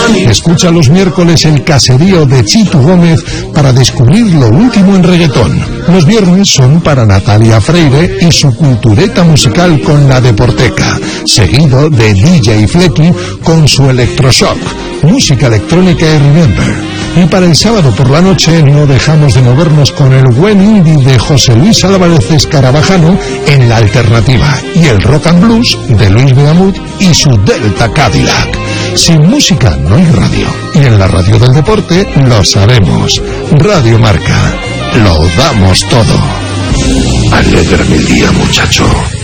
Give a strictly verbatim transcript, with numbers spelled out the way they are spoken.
Escucha los miércoles el caserío de Chitu Gómez para descubrir lo último en reggaetón. Los viernes son para Natalia Freire y su cultureta musical con la Deporteca, seguido de D J Flecky con su Electroshock, música electrónica y Remember. Y para el sábado por la noche no dejamos de movernos con el buen indie de José Luis Álvarez Escarabajano en La Alternativa y el rock and blues de Luis Beamut y su Delta Cadillac. Sin música no hay radio, y en la radio del deporte lo sabemos. Radio Marca, lo damos todo. Alégrame el día, muchacho.